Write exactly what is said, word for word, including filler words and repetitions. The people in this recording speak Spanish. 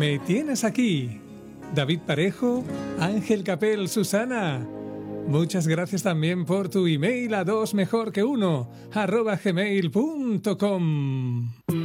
Me tienes aquí. David Parejo, Ángel Capel, Susana. Muchas gracias también por tu email a dos mejor que uno arroba gmail punto com.